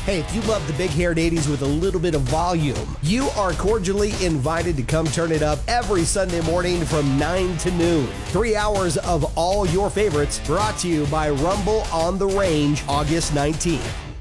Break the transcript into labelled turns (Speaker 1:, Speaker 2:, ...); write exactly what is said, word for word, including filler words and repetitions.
Speaker 1: Hey, if you love the big-haired eighties with a little bit of volume, you are cordially invited to come turn it up every Sunday morning from nine to noon. Three hours of all your favorites brought to you by Rumble on the Range, August nineteenth.